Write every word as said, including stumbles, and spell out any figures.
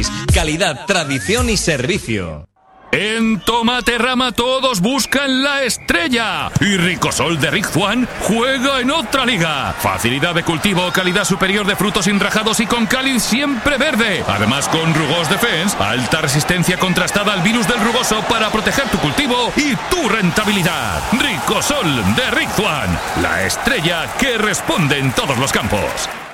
Tomatis. Calidad, tradición y servicio. En Tomate Rama todos buscan la estrella y Ricosol de Rick Juan juega en otra liga. Facilidad de cultivo, calidad superior de frutos enrajados y con cáliz siempre verde. Además con Rugos Defense, alta resistencia contrastada al virus del rugoso para proteger tu cultivo y tu rentabilidad. Ricosol de Rick Juan, la estrella que responde en todos los campos.